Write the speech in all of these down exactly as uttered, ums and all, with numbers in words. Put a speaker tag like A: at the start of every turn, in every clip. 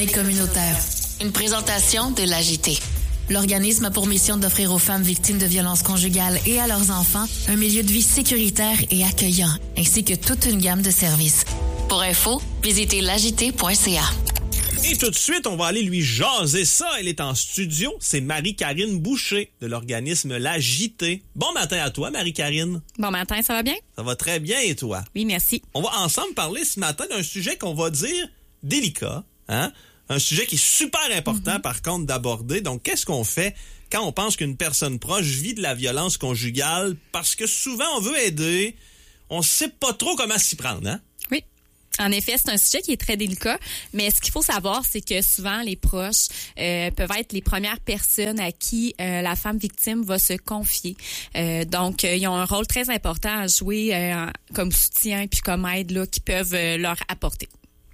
A: et communautaire.
B: Une présentation de l'A J T.
A: L'organisme a pour mission d'offrir aux femmes victimes de violences conjugales et à leurs enfants un milieu de vie sécuritaire et accueillant, ainsi que toute une gamme de services.
B: Pour info, visitez l'A J T point C A.
C: Et tout de suite, on va aller lui jaser ça. Elle est en studio. C'est Marie-Karine Boucher de l'organisme l'A J T. Bon matin à toi, Marie-Karine.
D: Bon matin, ça va bien?
C: Ça va très bien, et toi?
D: Oui, merci.
C: On va ensemble parler ce matin d'un sujet qu'on va dire délicat, hein? Un sujet qui est super important, mm-hmm. par contre, d'aborder. Donc, qu'est-ce qu'on fait quand on pense qu'une personne proche vit de la violence conjugale? Parce que souvent, on veut aider, on sait pas trop comment s'y prendre, hein?
D: Oui. En effet, c'est un sujet qui est très délicat, mais ce qu'il faut savoir, c'est que souvent, les proches euh, peuvent être les premières personnes à qui euh, la femme victime va se confier. Euh, donc, euh, ils ont un rôle très important à jouer euh, comme soutien puis comme aide là, qu'ils peuvent euh, leur apporter.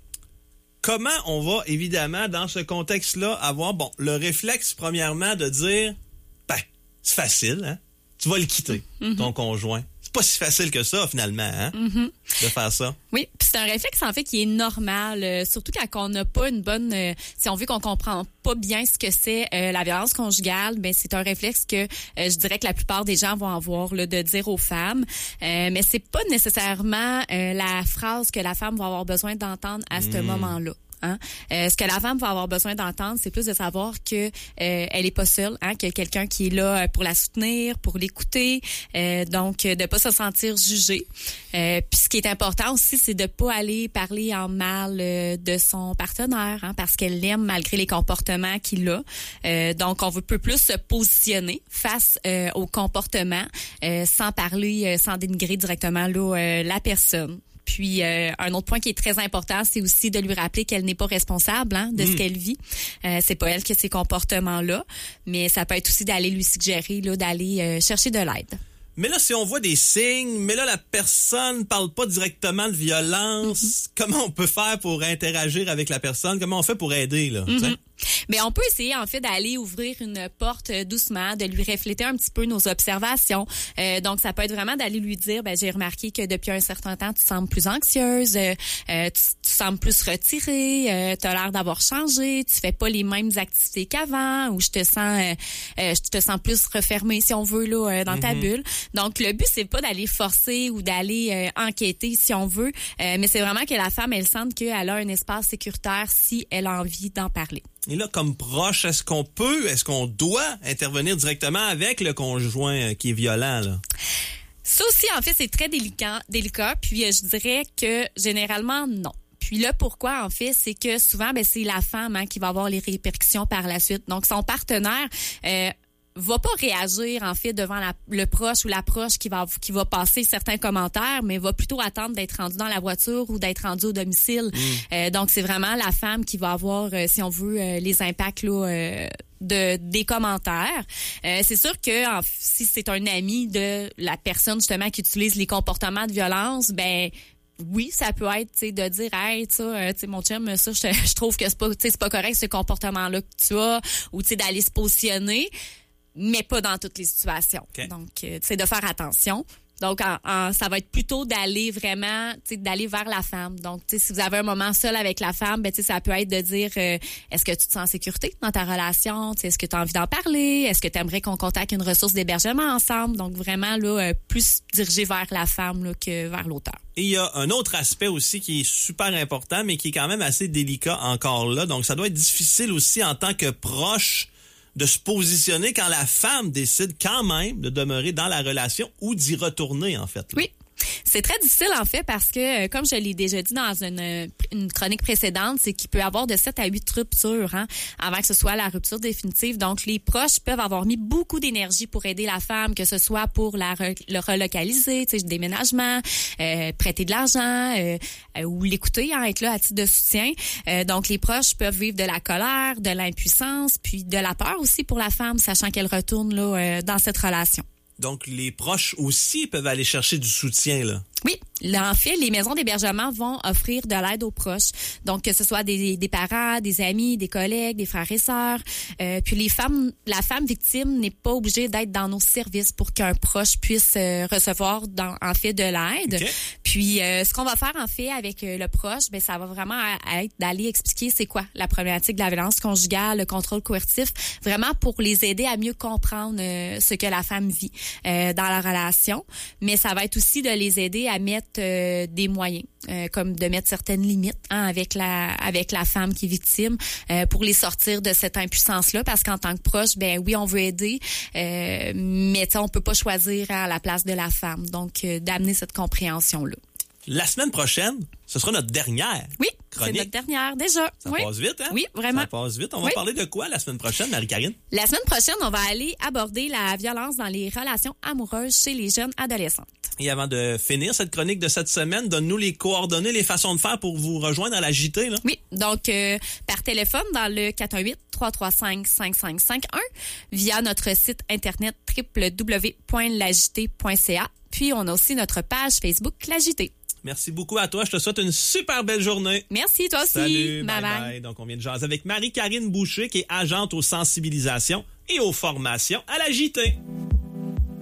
C: Comment on va, évidemment, dans ce contexte-là, avoir, bon, le réflexe, premièrement, de dire, ben, c'est facile, hein? Tu vas le quitter, mm-hmm. ton conjoint. C'est pas si facile que ça, finalement, hein? Mm-hmm. De faire ça.
D: Oui, puis c'est un réflexe, en fait, qui est normal, euh, surtout quand on n'a pas une bonne... Euh, si on veut qu'on comprend pas bien ce que c'est euh, la violence conjugale, ben c'est un réflexe que euh, je dirais que la plupart des gens vont avoir, là, de dire aux femmes. Euh, mais c'est pas nécessairement euh, la phrase que la femme va avoir besoin d'entendre à ce mmh. moment-là. Hein? Euh, ce que la femme va avoir besoin d'entendre, c'est plus de savoir que euh, elle est pas seule, hein, qu'il y a quelqu'un qui est là pour la soutenir, pour l'écouter, euh, donc de pas se sentir jugée. Euh, puis ce qui est important aussi, c'est de pas aller parler en mal euh, de son partenaire, hein, parce qu'elle l'aime malgré les comportements qu'il a. Euh, donc on veut peut plus se positionner face euh, au comportement, euh, sans parler, euh, sans dénigrer directement là euh, la personne. Puis euh, un autre point qui est très important, c'est aussi de lui rappeler qu'elle n'est pas responsable, hein, de mmh. ce qu'elle vit. Euh, c'est pas elle qui a ces comportements-là, mais ça peut être aussi d'aller lui suggérer là, d'aller euh, chercher de l'aide.
C: Mais là, si on voit des signes, mais là, la personne parle pas directement de violence, mm-hmm. comment on peut faire pour interagir avec la personne? Comment on fait pour aider, là? Mm-hmm.
D: Mais on peut essayer, en fait, d'aller ouvrir une porte doucement, de lui refléter un petit peu nos observations. Euh, donc, ça peut être vraiment d'aller lui dire, ben, j'ai remarqué que depuis un certain temps, tu sembles plus anxieuse, euh, tu, tu sembles plus retirée, euh, tu as l'air d'avoir changé, tu fais pas les mêmes activités qu'avant, ou je te sens, euh, euh, je te sens plus refermée, si on veut, là, euh, dans mm-hmm. ta bulle. Donc, le but, c'est pas d'aller forcer ou d'aller euh, enquêter, si on veut, euh, mais c'est vraiment que la femme, elle sente qu'elle a un espace sécuritaire si elle a envie d'en parler.
C: Et là, comme proche, est-ce qu'on peut, est-ce qu'on doit intervenir directement avec le conjoint qui est violent, là?
D: Ça aussi, en fait, c'est très délicat, délicat. Puis, je dirais que généralement, non. Puis là, pourquoi, en fait, c'est que souvent, ben, c'est la femme hein, qui va avoir les répercussions par la suite. Donc, son partenaire... Euh, va pas réagir en fait devant la, le proche ou la proche qui va qui va passer certains commentaires, mais va plutôt attendre d'être rendu dans la voiture ou d'être rendu au domicile. Mmh. Euh, donc c'est vraiment la femme qui va avoir, euh, si on veut, euh, les impacts là. Euh, de des commentaires. Euh, c'est sûr que en, si c'est un ami de la personne justement qui utilise les comportements de violence, ben oui, ça peut être, tu sais, de dire, hey, tu sais, tu sais, mon chum, ça, je, je trouve que c'est pas, tu sais, c'est pas correct ce comportement-là que tu as, ou tu sais, d'aller se positionner. Mais pas dans toutes les situations. Okay. Donc, euh, tu sais, de faire attention. Donc, en, en, ça va être plutôt d'aller vraiment, tu sais, d'aller vers la femme. Donc, tu sais, si vous avez un moment seul avec la femme, ben, tu sais, ça peut être de dire, euh, est-ce que tu te sens en sécurité dans ta relation? Tu sais, est-ce que tu as envie d'en parler? Est-ce que tu aimerais qu'on contacte une ressource d'hébergement ensemble? Donc, vraiment, là, euh, plus dirigé vers la femme, là, que vers l'auteur.
C: Et il y a un autre aspect aussi qui est super important, mais qui est quand même assez délicat encore là. Donc, ça doit être difficile aussi en tant que proche de se positionner quand la femme décide quand même de demeurer dans la relation ou d'y retourner, en fait. Là.
D: Oui. C'est très difficile, en fait, parce que, comme je l'ai déjà dit dans une, une chronique précédente, c'est qu'il peut y avoir de sept à huit ruptures hein, avant que ce soit la rupture définitive. Donc, les proches peuvent avoir mis beaucoup d'énergie pour aider la femme, que ce soit pour la re, le relocaliser, tu sais, déménagement, euh, prêter de l'argent euh, euh, ou l'écouter, hein, être là à titre de soutien. Euh, donc, les proches peuvent vivre de la colère, de l'impuissance, puis de la peur aussi pour la femme, sachant qu'elle retourne là euh, dans cette relation.
C: Donc, les proches aussi peuvent aller chercher du soutien, là.
D: Oui, là, en fait, les maisons d'hébergement vont offrir de l'aide aux proches. Donc, que ce soit des, des parents, des amis, des collègues, des frères et sœurs. Euh, puis les femmes, la femme victime n'est pas obligée d'être dans nos services pour qu'un proche puisse euh, recevoir dans, en fait de l'aide. Okay. Puis, euh, ce qu'on va faire en fait avec euh, le proche, ben ça va vraiment être d'aller expliquer c'est quoi la problématique de la violence conjugale, le contrôle coercitif, vraiment pour les aider à mieux comprendre euh, ce que la femme vit euh, dans la relation. Mais ça va être aussi de les aider à mettre euh, des moyens, euh, comme de mettre certaines limites hein, avec la avec la femme qui est victime euh, pour les sortir de cette impuissance-là, parce qu'en tant que proche, ben oui, on veut aider, euh, mais on peut pas choisir à la place de la femme. Donc, euh, d'amener cette compréhension-là.
C: La semaine prochaine, ce sera notre dernière
D: oui,
C: chronique.
D: C'est notre dernière déjà.
C: Ça
D: oui.
C: passe vite, hein?
D: Oui, vraiment.
C: Ça passe vite. On va
D: oui.
C: parler de quoi la semaine prochaine, Marie-Karine?
D: La semaine prochaine, on va aller aborder la violence dans les relations amoureuses chez les jeunes adolescentes.
C: Et avant de finir cette chronique de cette semaine, donne-nous les coordonnées, les façons de faire pour vous rejoindre à la J T. Là.
D: Oui, donc euh, par téléphone dans le quatre un huit, trois trois cinq, cinq cinq cinq un, via notre site internet w w w point la j t point c a. Puis on a aussi notre page Facebook La J T.
C: Merci beaucoup à toi. Je te souhaite une super belle journée.
D: Merci, toi aussi.
C: Salut,
D: bye,
C: bye,
D: bye.
C: bye. Donc, on vient de jaser avec Marie-Karine Boucher, qui est agente aux sensibilisations et aux formations à la J T.